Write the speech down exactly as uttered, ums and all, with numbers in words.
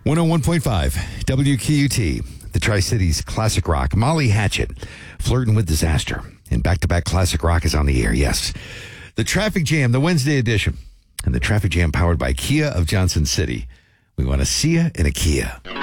one oh one point five W Q U T, the Tri-Cities Classic Rock. Molly Hatchet, Flirting with Disaster. And back-to-back Classic Rock is on the air, yes. The Traffic Jam, the Wednesday edition. And the Traffic Jam powered by Kia of Johnson City. We want to see you in a Kia.